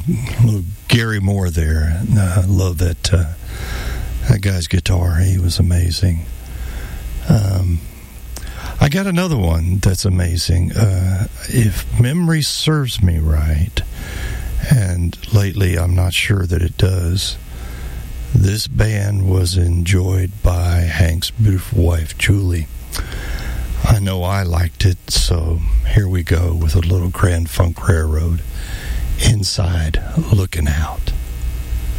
little Gary Moore there. I love that guy's guitar. He was amazing. I got another one that's amazing. If memory serves me right, and lately I'm not sure that it does, this band was enjoyed by Hank's beautiful wife, Julie. I know I liked it, so here we go with a little Grand Funk Railroad, Inside Looking Out.